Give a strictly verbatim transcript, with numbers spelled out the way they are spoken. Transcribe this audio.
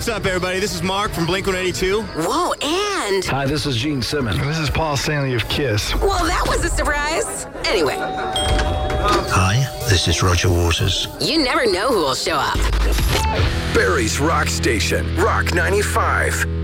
What's up, everybody? This is Mark from Blink one eighty-two. Whoa, and... Hi, this is Gene Simmons. And this is Paul Stanley of Kiss. Well, that was a surprise. Anyway. Hi, this is Roger Waters. You never know who will show up. Barry's Rock Station, Rock ninety-five.